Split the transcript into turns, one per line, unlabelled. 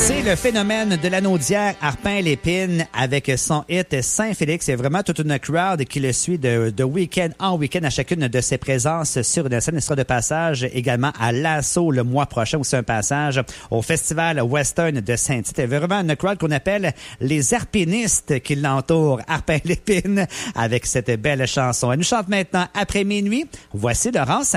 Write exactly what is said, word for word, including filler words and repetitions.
C'est le phénomène de l'Anaudière, Arpin-Lépine, avec son hit Saint-Félix. C'est vraiment toute une crowd qui le suit de, de week-end en week-end à chacune de ses présences sur une scène. Il sera de passage également à l'Assaut le mois prochain, où c'est un passage au Festival Western de Saint-Tite. C'est vraiment une crowd qu'on appelle les arpinistes qui l'entourent. Arpin-Lépine avec cette belle chanson. Elle nous chante maintenant après minuit. Voici Laurence